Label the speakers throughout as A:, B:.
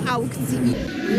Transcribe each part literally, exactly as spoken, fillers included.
A: aukcji.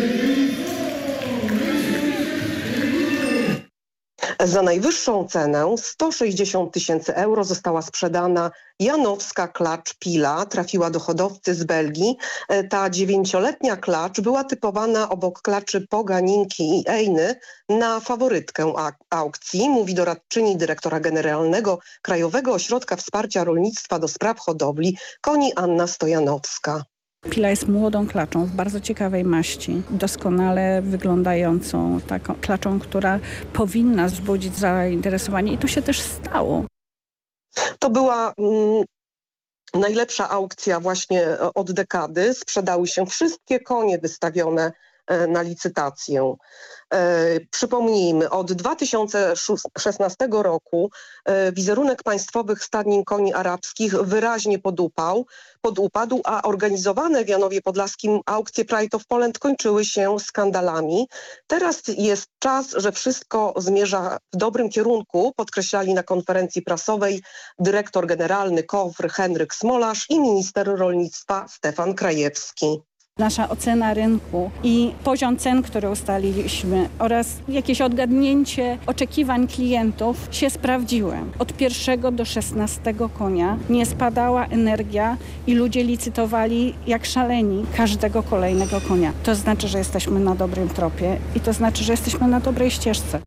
B: Za najwyższą cenę sto sześćdziesiąt tysięcy euro została sprzedana janowska klacz Pila. Trafiła do hodowcy z Belgii. Ta dziewięcioletnia klacz była typowana obok klaczy Poganinki i Ejny na faworytkę aukcji, mówi doradczyni dyrektora generalnego Krajowego Ośrodka Wsparcia Rolnictwa do Spraw Hodowli koni Anna Stojanowska.
C: Pila jest młodą klaczą w bardzo ciekawej maści, doskonale wyglądającą taką klaczą, która powinna wzbudzić zainteresowanie i to się też stało.
B: To była mm, najlepsza aukcja właśnie od dekady. Sprzedały się wszystkie konie wystawione na licytację. E, przypomnijmy, od dwa tysiące szesnastego roku e, wizerunek państwowych stadnin koni arabskich wyraźnie podupał, podupadł, a organizowane w Janowie Podlaskim aukcje Pride of Poland kończyły się skandalami. Teraz jest czas, że wszystko zmierza w dobrym kierunku, podkreślali na konferencji prasowej dyrektor generalny K O W R Henryk Smolarz i minister rolnictwa Stefan Krajewski.
C: Nasza ocena rynku i poziom cen, który ustaliliśmy oraz jakieś odgadnięcie oczekiwań klientów się sprawdziły. Od pierwszego do szesnastego konia nie spadała energia i ludzie licytowali jak szaleni każdego kolejnego konia. To znaczy, że jesteśmy na dobrym tropie i to znaczy, że jesteśmy na dobrej ścieżce.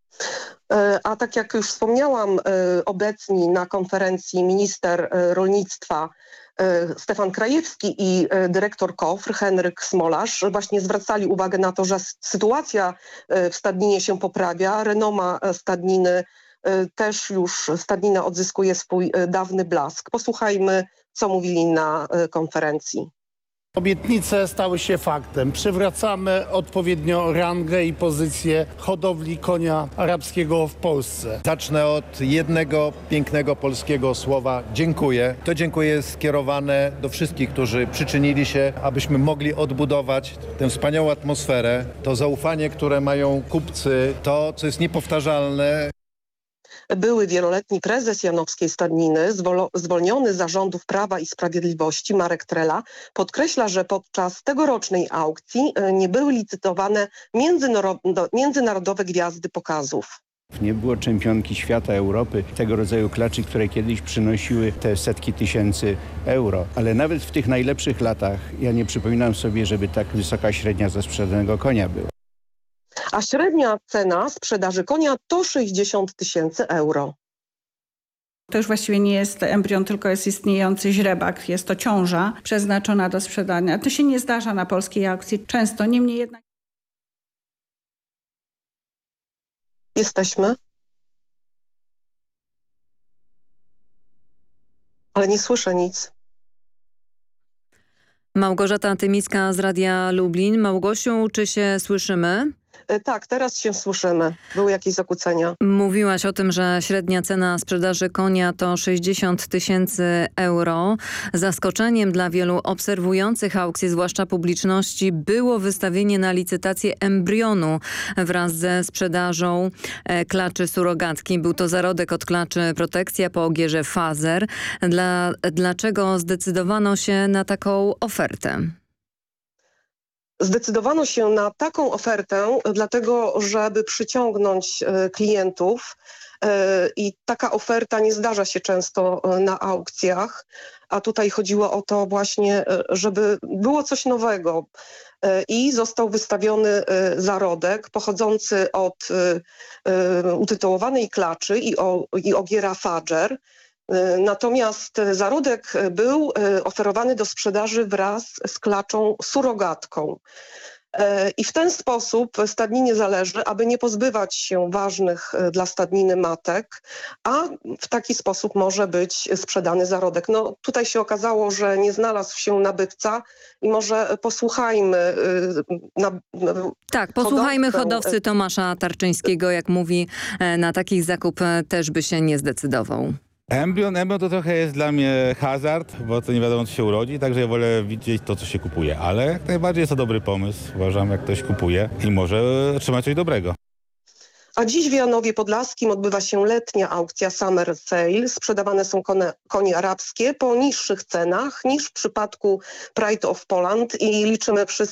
B: A tak jak już wspomniałam, obecni na konferencji minister rolnictwa Stefan Krajewski i dyrektor K O W R Henryk Smolarz właśnie zwracali uwagę na to, że sytuacja w stadninie się poprawia, renoma stadniny też już, stadnina odzyskuje swój dawny blask. Posłuchajmy, co mówili na konferencji.
D: Obietnice stały się faktem. Przywracamy odpowiednio rangę i pozycję hodowli konia arabskiego w Polsce.
E: Zacznę od jednego pięknego polskiego słowa dziękuję. To dziękuję jest skierowane do wszystkich, którzy przyczynili się, abyśmy mogli odbudować tę wspaniałą atmosferę, to zaufanie, które mają kupcy, to, co jest niepowtarzalne.
B: Były wieloletni prezes Janowskiej Stadniny, zwolniony z zarządów Prawa i Sprawiedliwości Marek Trela, podkreśla, że podczas tegorocznej aukcji nie były licytowane międzynarodowe gwiazdy pokazów.
F: Nie było czempionki świata, Europy, tego rodzaju klaczy, które kiedyś przynosiły te setki tysięcy euro. Ale nawet w tych najlepszych latach ja nie przypominam sobie, żeby tak wysoka średnia za sprzedanego konia była.
B: A średnia cena sprzedaży konia to sześćdziesiąt tysięcy euro.
C: To już właściwie nie jest embrion, tylko jest istniejący źrebak. Jest to ciąża przeznaczona do sprzedania. To się nie zdarza na polskiej aukcji często, niemniej jednak.
B: Jesteśmy. Ale nie słyszę nic.
G: Małgorzata Tymicka z Radia Lublin. Małgosiu, czy się słyszymy?
B: Tak, teraz się słyszymy. Były jakieś zakłócenia.
G: Mówiłaś o tym, że średnia cena sprzedaży konia to sześćdziesiąt tysięcy euro. Zaskoczeniem dla wielu obserwujących aukcję, zwłaszcza publiczności, było wystawienie na licytację embrionu wraz ze sprzedażą klaczy surogatki. Był to zarodek od klaczy Protekcja po ogierze Fazer. Dla, dlaczego zdecydowano się na taką ofertę?
B: Zdecydowano się na taką ofertę, dlatego żeby przyciągnąć klientów i taka oferta nie zdarza się często na aukcjach, a tutaj chodziło o to właśnie, żeby było coś nowego i został wystawiony zarodek pochodzący od utytułowanej klaczy i, o, i ogiera Fazer. Natomiast zarodek był oferowany do sprzedaży wraz z klaczą surogatką. I w ten sposób stadninie zależy, aby nie pozbywać się ważnych dla stadniny matek, a w taki sposób może być sprzedany zarodek. No, tutaj się okazało, że nie znalazł się nabywca i może posłuchajmy. Na,
G: tak, posłuchajmy hodowcę. hodowcy Tomasza Tarczyńskiego, jak mówi, na taki zakup też by się nie zdecydował.
H: Embrion, embrion to trochę jest dla mnie hazard, bo to nie wiadomo, co się urodzi, także ja wolę widzieć to, co się kupuje. Ale jak najbardziej jest to dobry pomysł, uważam, jak ktoś kupuje i może otrzymać coś dobrego.
B: A dziś w Janowie Podlaskim odbywa się letnia aukcja Summer Sale. Sprzedawane są konie, konie arabskie po niższych cenach niż w przypadku Pride of Poland i liczymy wszyscy